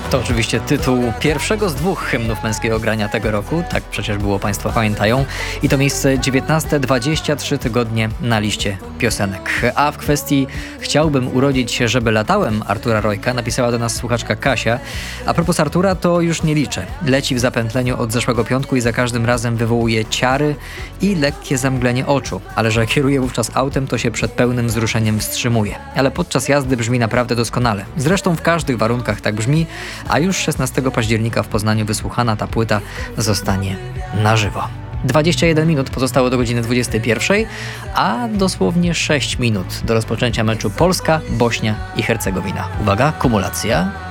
To oczywiście tytuł pierwszego z 2 hymnów męskiego grania tego roku, tak przecież było, Państwo pamiętają. I to miejsce 19, 23 tygodnie na liście piosenek. A w kwestii Chciałbym urodzić się, żeby latałem Artura Rojka napisała do nas słuchaczka Kasia. A propos Artura, to już nie liczę. Leci w zapętleniu od zeszłego piątku i za każdym razem wywołuje ciary i lekkie zamglenie oczu. Ale że kieruje wówczas autem, to się przed pełnym wzruszeniem wstrzymuje. Ale podczas jazdy brzmi naprawdę doskonale. Zresztą w każdych warunkach tak brzmi, a już 16 października w Poznaniu wysłuchana ta płyta zostanie na żywo. 21 minut pozostało do godziny 21, a dosłownie 6 minut do rozpoczęcia meczu Polska, Bośnia i Hercegowina. Uwaga, kumulacja.